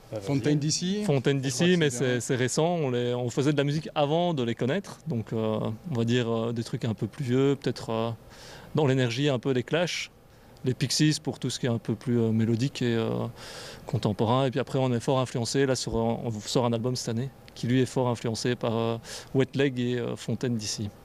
Fontaine d'ici. Fontaine d'ici, mais c'est récent. On faisait de la musique avant de les connaître. Donc, on va dire des trucs un peu plus vieux, peut-être dans l'énergie, un peu les Clash. Les Pixies pour tout ce qui est un peu plus mélodique et contemporain. Et puis après, on est fort influencé. Là, on sort un album cette année qui, lui, est fort influencé par Wet Leg et Fontaine d'ici.